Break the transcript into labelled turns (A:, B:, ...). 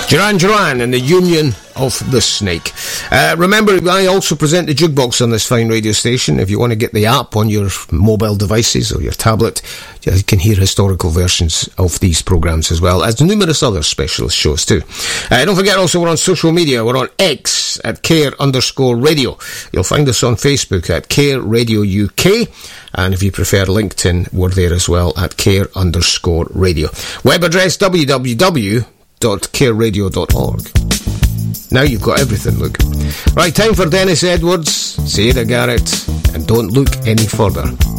A: Duran Duran and the Union of the Snake. Remember, I also present the Jukebox on this fine radio station. If you want to get the app on your mobile devices or your tablet, you can hear historical versions of these programmes as well as numerous other specialist shows too. Don't forget also we're on social media. We're on X at care_radio. You'll find us on Facebook at Care Radio UK. And if you prefer LinkedIn, we're there as well at care_radio. Web address www.careradio.org. Now you've got everything, look. Right, time for Dennis Edwards, Sierra Garrett, and Don't Look Any Further.